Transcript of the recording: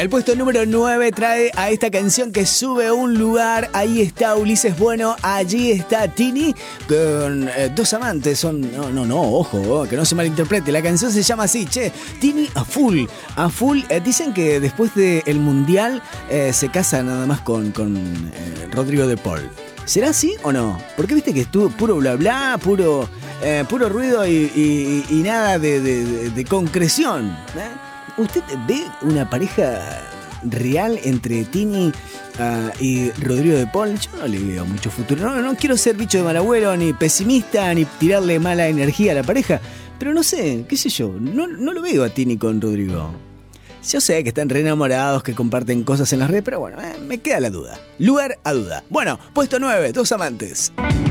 El puesto número 9 trae a esta canción que sube un lugar. Ahí está Ulises Bueno, allí está Tini con dos amantes. Ojo, que no se malinterprete. La canción se llama así, Tini a full. Dicen que después del Mundial se casa nada más con Rodrigo de Paul. ¿Será así o no? Porque viste que estuvo puro bla bla, puro ruido y nada de concreción. ¿Usted ve una pareja real entre Tini y Rodrigo de Paul? Yo no le veo mucho futuro. No quiero ser bicho de mal abuelo, ni pesimista, ni tirarle mala energía a la pareja. Pero no sé, qué sé yo, no lo veo a Tini con Rodrigo. Yo sé que están re enamorados, que comparten cosas en las redes, pero bueno, me queda la duda. Lugar a duda. Bueno, puesto 9, dos amantes.